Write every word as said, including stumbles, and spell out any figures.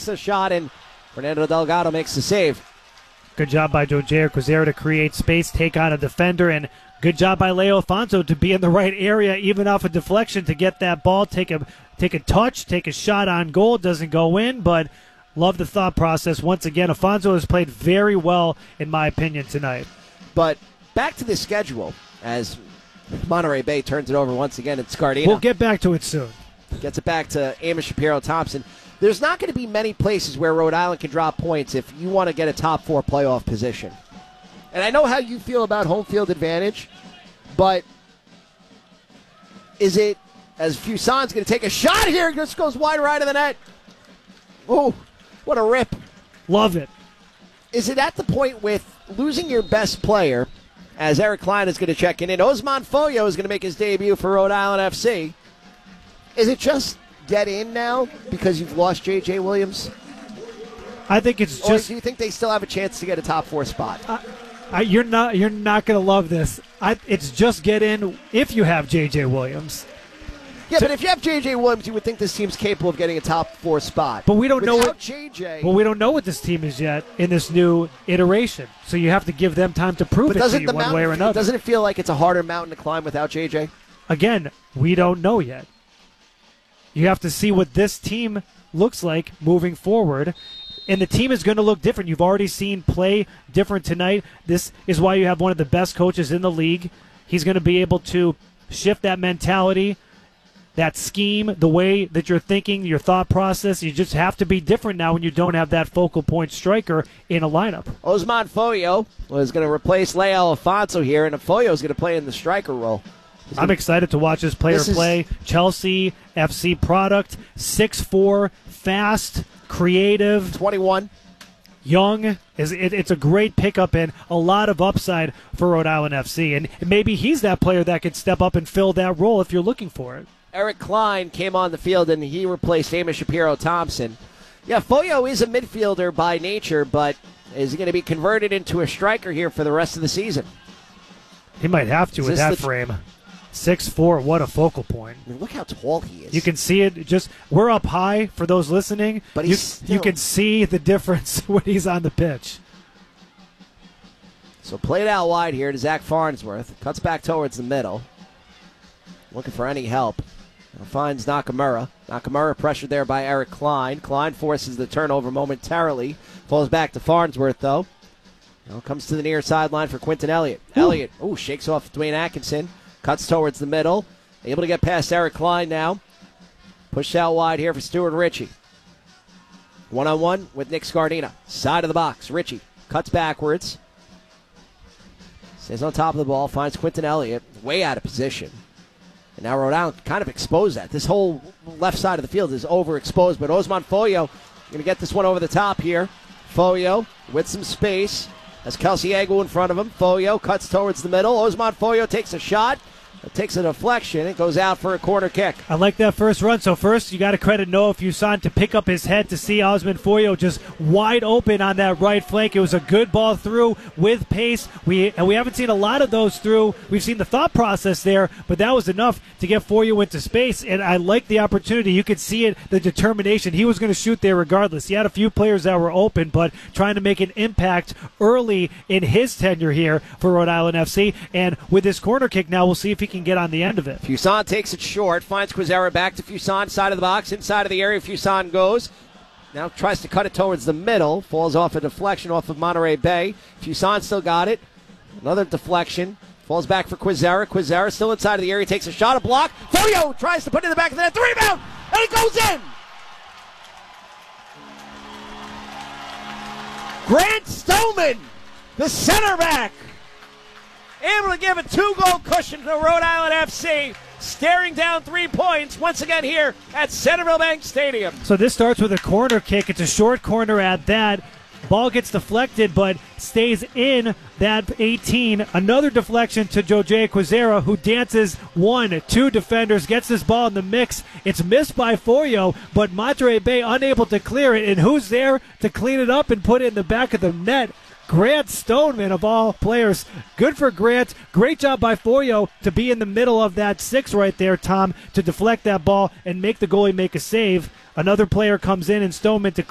takes a shot, and Fernando Delgado makes the save. Good job by Jose Quezera to create space, take on a defender, and good job by Leo Alfonso to be in the right area, even off a deflection, to get that ball, take a take a touch, take a shot on goal. Doesn't go in, but love the thought process. Once again, Alfonso has played very well, in my opinion, tonight. But back to the schedule, as Monterey Bay turns it over once again. It's Scardina. We'll get back to it soon. Gets it back to Amos Shapiro-Thompson. There's not going to be many places where Rhode Island can drop points if you want to get a top four playoff position. And I know how you feel about home field advantage, but is it, as Fusan's going to take a shot here, just goes wide right of the net. Oh, what a rip. Love it. Is it at the point with losing your best player, as Eric Klein is going to check in, and Osman Foyo is going to make his debut for Rhode Island F C, is it just get in now because you've lost J J. Williams? I think it's just. Or do you think they still have a chance to get a top four spot? Uh, I, you're not. You're not going to love this. I, it's just get in if you have J J. Williams. Yeah, so, but if you have J J. Williams, you would think this team's capable of getting a top four spot. But we don't Without know what J J. Well, we don't know what this team is yet in this new iteration. So you have to give them time to prove but it doesn't to you the one mountain, way or another. Doesn't it feel like it's a harder mountain to climb without J J? Again, we don't know yet. You have to see what this team looks like moving forward. And the team is going to look different. You've already seen play different tonight. This is why you have one of the best coaches in the league. He's going to be able to shift that mentality, that scheme, the way that you're thinking, your thought process. You just have to be different now when you don't have that focal point striker in a lineup. Osman Foyo was going to replace Leo Alfonso here, and Foyo is going to play in the striker role. I'm excited to watch this player this is, play. Chelsea F C product, six foot four, fast, creative. twenty-one. Young. Is it, It's a great pickup and a lot of upside for Rhode Island F C. And maybe he's that player that could step up and fill that role if you're looking for it. Eric Klein came on the field, and he replaced Amos Shapiro-Thompson. Yeah, Foyo is a midfielder by nature, but is he going to be converted into a striker here for the rest of the season? He might have to is with that the, frame. six foot four, what a focal point. I mean, look how tall he is. You can see it. Just We're up high for those listening. But you, he's still, you can see the difference when he's on the pitch. So played out wide here to Zach Farnsworth. Cuts back towards the middle. Looking for any help. Now finds Nakamura. Nakamura pressured there by Eric Klein. Klein forces the turnover momentarily. Falls back to Farnsworth, though. Now comes to the near sideline for Quinton Elliott. Ooh. Elliott, ooh, shakes off Dwayne Atkinson. Cuts towards the middle. Able to get past Eric Klein now. Pushed out wide here for Stuart Ritchie. One-on-one with Nick Scardina. Side of the box. Ritchie cuts backwards. Stays on top of the ball. Finds Quinton Elliott. Way out of position. And now Rhode Island kind of exposed that. This whole left side of the field is overexposed. But Osman Foyo going to get this one over the top here. Foyo with some space. Has Kelsey Agu in front of him. Foyo cuts towards the middle. Osman Foyo takes a shot. It takes a deflection. It goes out for a corner kick. I like that first run. So first, you got to credit Noah Fuson to pick up his head to see Osman Foyo just wide open on that right flank. It was a good ball through with pace. We and we haven't seen a lot of those through. We've seen the thought process there, but that was enough to get Foyo into space. And I like the opportunity. You could see it, the determination. He was going to shoot there regardless. He had a few players that were open, but trying to make an impact early in his tenure here for Rhode Island F C. And with this corner kick now, we'll see if he can get on the end of it. Fuson takes it short, finds Quezera back to Fuson, side of the box, inside of the area. Fuson goes. Now tries to cut it towards the middle. Falls off a deflection off of Monterey Bay. Fuson still got it. Another deflection. Falls back for Quezera. Quezera still inside of the area. Takes a shot, a block. Foyo tries to put it in the back of the net. The rebound! And it goes in! Grant Stoneman, the center back, able to give a two-goal cushion to Rhode Island F C, staring down three points once again here at Centerville Bank Stadium. So this starts with a corner kick. It's a short corner at that. Ball gets deflected, but stays in that eighteen. Another deflection to Jose Quezera, who dances one, two defenders, gets this ball in the mix. It's missed by Foyo, but Monterey Bay unable to clear it. And who's there to clean it up and put it in the back of the net? Grant Stoneman, of all players. Good for Grant. Great job by Foyo to be in the middle of that six right there, Tom, to deflect that ball and make the goalie make a save. Another player comes in, and Stoneman to